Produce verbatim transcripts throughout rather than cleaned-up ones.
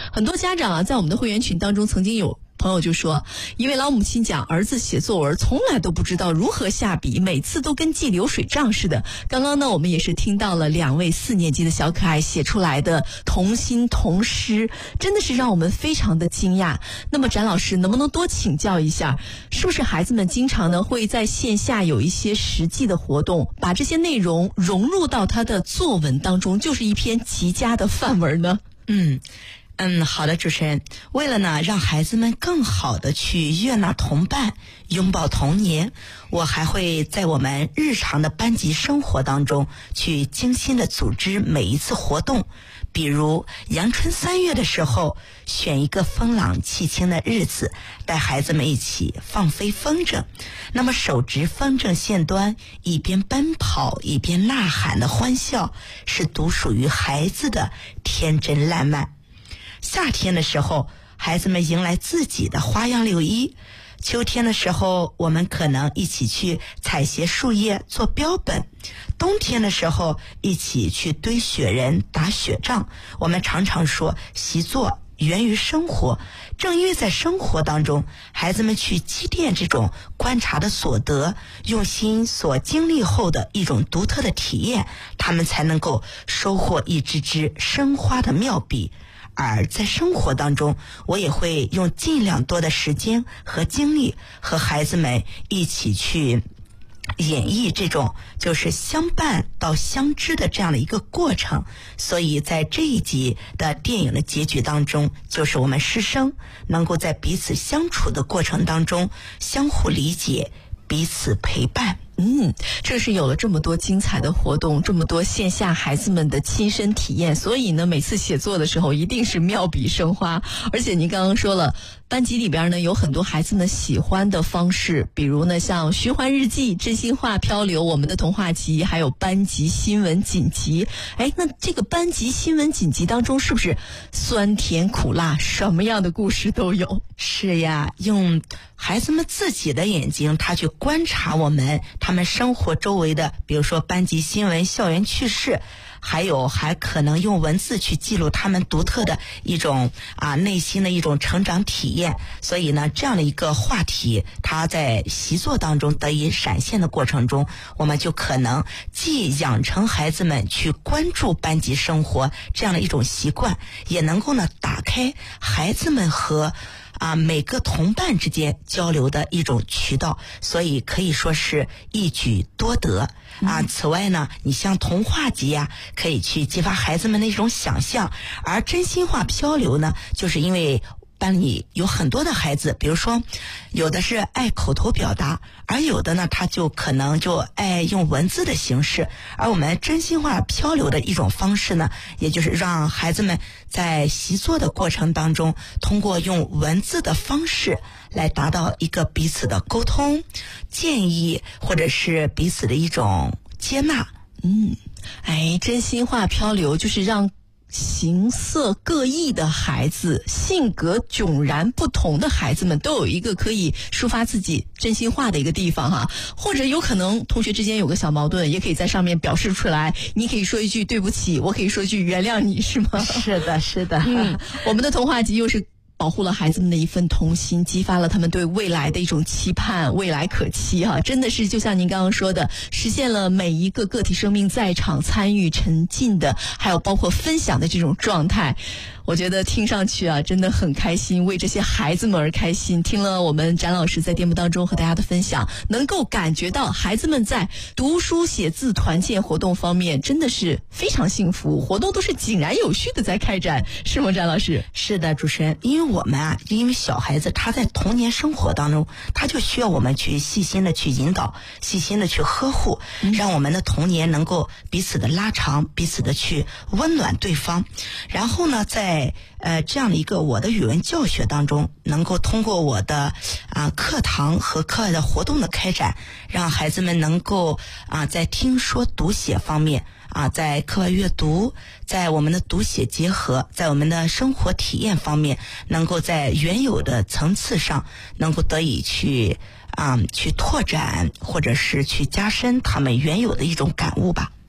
很多家长啊，在我们的会员群当中，曾经有朋友就说，一位老母亲讲，儿子写作文从来都不知道如何下笔，每次都跟记流水账似的。刚刚呢，我们也是听到了两位四年级的小可爱写出来的童心童诗，真的是让我们非常的惊讶。那么展老师能不能多请教一下，是不是孩子们经常呢会在线下有一些实际的活动，把这些内容融入到他的作文当中，就是一篇极佳的范文呢？ 嗯嗯，好的，主持人。为了呢让孩子们更好的去悦纳同伴，拥抱童年，我还会在我们日常的班级生活当中去精心的组织每一次活动。比如阳春三月的时候，选一个风朗气清的日子，带孩子们一起放飞风筝。那么手执风筝线端，一边奔跑一边呐喊的欢笑，是独属于孩子的天真烂漫。夏天的时候，孩子们迎来自己的花样六一。秋天的时候，我们可能一起去采撷树叶做标本。冬天的时候，一起去堆雪人打雪仗。我们常常说习作源于生活，正因为在生活当中，孩子们去积淀这种观察的所得，用心所经历后的一种独特的体验，他们才能够收获一支支生花的妙笔。而在生活当中，我也会用尽量多的时间和精力和孩子们一起去演绎这种就是相伴到相知的这样的一个过程。所以在这一集的电影的结局当中，就是我们师生能够在彼此相处的过程当中相互理解，彼此陪伴。 嗯，这是有了这么多精彩的活动，这么多线下孩子们的亲身体验，所以呢，每次写作的时候一定是妙笔生花。而且您刚刚说了，班级里边呢有很多孩子们喜欢的方式，比如呢像循环日记、真心话漂流、我们的童话集，还有班级新闻紧急。哎，那这个班级新闻紧急当中，是不是酸甜苦辣什么样的故事都有？ 是呀，用孩子们自己的眼睛，他去观察我们他们生活周围的，比如说班级新闻、校园趣事，还有还可能用文字去记录他们独特的一种啊内心的一种成长体验。所以呢，这样的一个话题，它在习作当中得以闪现的过程中，我们就可能既养成孩子们去关注班级生活这样的一种习惯，也能够呢打开孩子们和啊，每个同伴之间交流的一种渠道，所以可以说是一举多得啊。此外呢，你像童话集呀、啊，可以去激发孩子们的一种想象，而真心话漂流呢，就是因为班里有很多的孩子，比如说有的是爱口头表达，而有的呢他就可能就爱用文字的形式。而我们真心话漂流的一种方式呢，也就是让孩子们在习作的过程当中，通过用文字的方式来达到一个彼此的沟通、建议，或者是彼此的一种接纳。 嗯，哎，真心话漂流就是让形色各异的孩子，性格迥然不同的孩子们都有一个可以抒发自己真心话的一个地方哈。或者有可能同学之间有个小矛盾，也可以在上面表示出来，你可以说一句对不起，我可以说一句原谅你，是吗？ 是的，是的。 嗯，我们的童话集又是保护了孩子们的一份童心，激发了他们对未来的一种期盼，未来可期哈、啊！真的是就像您刚刚说的，实现了每一个个体生命在场参与沉浸的，还有包括分享的这种状态。我觉得听上去啊，真的很开心，为这些孩子们而开心。听了我们展老师在节目当中和大家的分享，能够感觉到孩子们在读书写字团建活动方面真的是非常幸福，活动都是井然有序的在开展，是吗，展老师？ 是的，主持人。因为我们啊，因为小孩子他在童年生活当中，他就需要我们去细心的去引导，细心的去呵护，让我们的童年能够彼此的拉长，彼此的去温暖对方。然后呢，在在呃这样的一个我的语文教学当中，能够通过我的啊课堂和课外的活动的开展，让孩子们能够啊在听说读写方面啊，在课外阅读，在我们的读写结合，在我们的生活体验方面，能够在原有的层次上能够得以去啊去拓展，或者是去加深他们原有的一种感悟吧。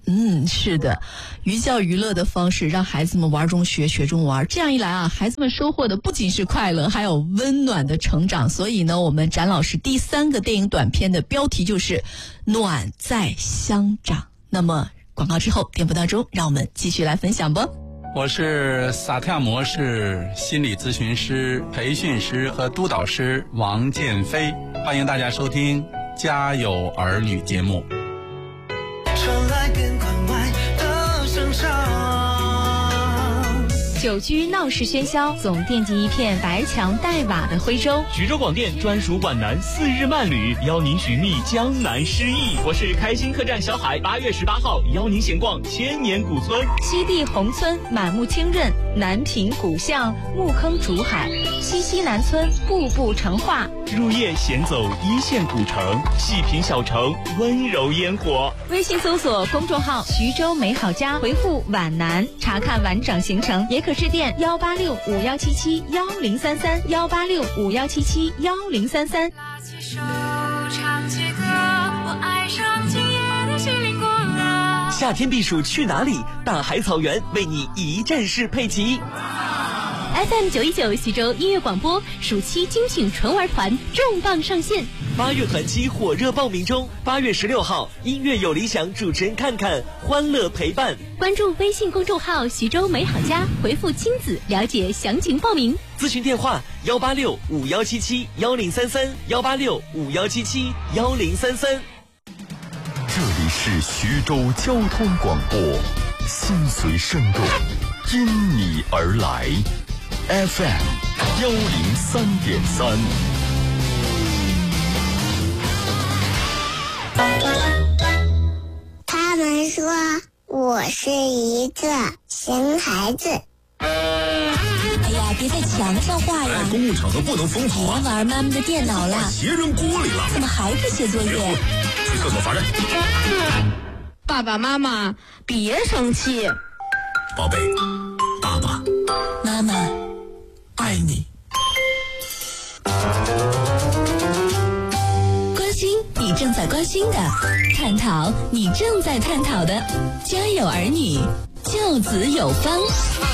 嗯，是的，寓教于乐的方式让孩子们玩中学，学中玩，这样一来啊，孩子们收获的不仅是快乐，还有温暖的成长。所以呢，我们展老师第三个电影短片的标题就是暖在乡长。那么广告之后，电波当中让我们继续来分享吧。 我是萨提亚模式心理咨询师、培训师和督导师王建飞，欢迎大家收听家有儿女节目。 传来边关外的声响， 久居闹市喧嚣，总惦记一片白墙黛瓦的徽州。 徐州广电专属皖南四日慢旅，邀您寻觅江南诗意。我是开心客栈小海，八月十八号邀您闲逛千年古村。 西递宏村满目清润，南平古巷木坑竹海，西溪南村步步成画。 入夜闲走一线古城，细品小城温柔烟火。 微信搜索公众号徐州美好家，回复皖南查看完整行程，也可致电幺八六五幺七七幺零三三幺八六五幺七七幺零三三。 拉起手唱起歌，我爱上今夜的心灵过了。 夏天避暑去哪里？大海草原为你一站式配齐。 F M 九一九徐州音乐广播暑期精品纯玩团重磅上线， 八月团期火热报名中。八月十六号，音乐有理想主持人看看，欢乐陪伴。 关注微信公众号徐州美好家，回复亲子了解详情报名。 咨询电话幺八六五幺七七幺零三三幺八六五幺七七幺零三三。 这里是徐州交通广播，心随声动，因你而来。F M 幺零三点三。 他们说我是一个熊孩子。 哎呀，别在墙上画呀！ 哎，公共场合不能疯跑啊！ 别玩妈妈的电脑了， 鞋扔锅里了。 怎么还不写作业？ 去厕所罚站。 爸爸妈妈，别生气。 宝贝，爸爸妈妈爱你。 关心你正在关心的，探讨你正在探讨的，家有儿女，教子有方。